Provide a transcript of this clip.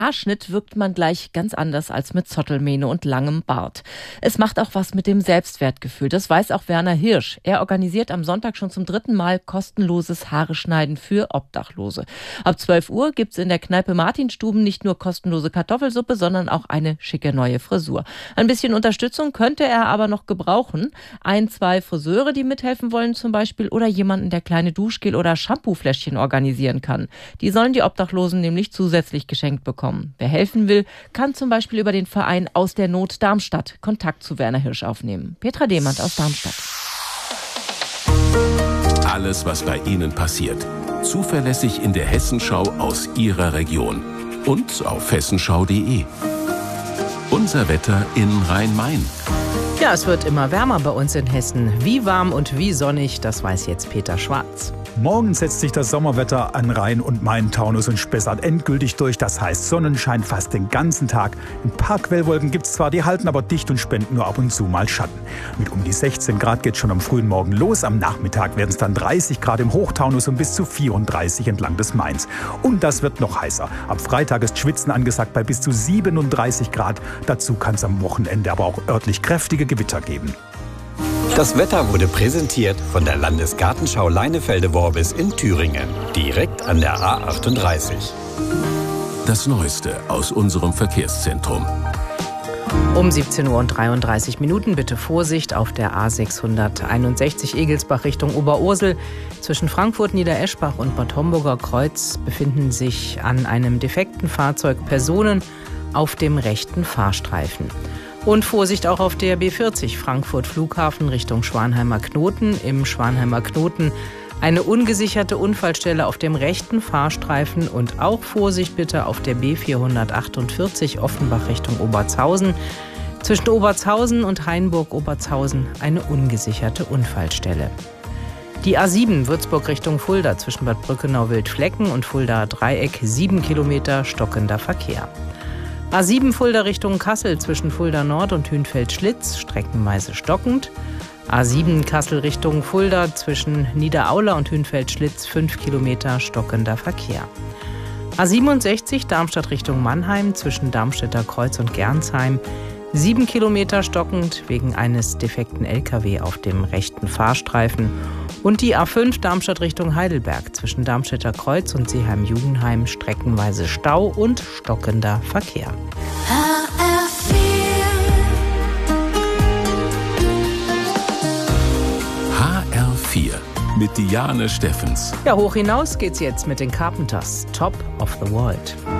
Haarschnitt wirkt man gleich ganz anders als mit Zottelmähne und langem Bart. Es macht auch was mit dem Selbstwertgefühl. Das weiß auch Werner Hirsch. Er organisiert am Sonntag schon zum 3. Mal kostenloses Haare schneiden für Obdachlose. Ab 12 Uhr gibt's in der Kneipe Martinstuben nicht nur kostenlose Kartoffelsuppe, sondern auch eine schicke neue Frisur. Ein bisschen Unterstützung könnte er aber noch gebrauchen. 1, 2 Friseure, die mithelfen wollen zum Beispiel, oder jemanden, der kleine Duschgel- oder Shampoofläschchen organisieren kann. Die sollen die Obdachlosen nämlich zusätzlich geschenkt bekommen. Wer helfen will, kann zum Beispiel über den Verein Aus der Not Darmstadt Kontakt zu Werner Hirsch aufnehmen. Petra Demand aus Darmstadt. Alles, was bei Ihnen passiert. Zuverlässig in der Hessenschau aus Ihrer Region. Und auf hessenschau.de. Unser Wetter in Rhein-Main. Ja, es wird immer wärmer bei uns in Hessen. Wie warm und wie sonnig, das weiß jetzt Peter Schwarz. Morgen setzt sich das Sommerwetter an Rhein und Main, Taunus und Spessart endgültig durch. Das heißt Sonnenschein fast den ganzen Tag. Ein paar Quellwolken gibt's zwar, die halten aber dicht und spenden nur ab und zu mal Schatten. Mit um die 16 Grad geht's schon am frühen Morgen los. Am Nachmittag werden es dann 30 Grad im Hochtaunus und bis zu 34 entlang des Mains. Und das wird noch heißer. Ab Freitag ist Schwitzen angesagt bei bis zu 37 Grad. Dazu kann es am Wochenende aber auch örtlich kräftige Gewitter geben. Das Wetter wurde präsentiert von der Landesgartenschau Leinefelde-Worbis in Thüringen, direkt an der A38. Das Neueste aus unserem Verkehrszentrum. Um 17:33 Uhr bitte Vorsicht auf der A661 Egelsbach Richtung Oberursel. Zwischen Frankfurt, Niedereschbach und Bad Homburger Kreuz befinden sich an einem defekten Fahrzeug Personen auf dem rechten Fahrstreifen. Und Vorsicht auch auf der B40 Frankfurt Flughafen Richtung Schwanheimer Knoten. Im Schwanheimer Knoten eine ungesicherte Unfallstelle auf dem rechten Fahrstreifen und auch Vorsicht bitte auf der B448 Offenbach Richtung Obertshausen. Zwischen Obertshausen und Hainburg-Obertshausen eine ungesicherte Unfallstelle. Die A7 Würzburg Richtung Fulda zwischen Bad Brückenau-Wildflecken und Fulda Dreieck 7 Kilometer stockender Verkehr. A7 Fulda Richtung Kassel zwischen Fulda Nord und Hünfeld-Schlitz, streckenweise stockend. A7 Kassel Richtung Fulda zwischen Niederaula und Hünfeld-Schlitz 5 Kilometer stockender Verkehr. A67 Darmstadt Richtung Mannheim zwischen Darmstädter Kreuz und Gernsheim 7 Kilometer stockend wegen eines defekten LKW auf dem rechten Fahrstreifen. Und die A5 Darmstadt Richtung Heidelberg zwischen Darmstädter Kreuz und Seeheim-Jugendheim streckenweise Stau und stockender Verkehr. HR4 mit Diane Steffens. Ja, hoch hinaus geht's jetzt mit den Carpenters. Top of the World.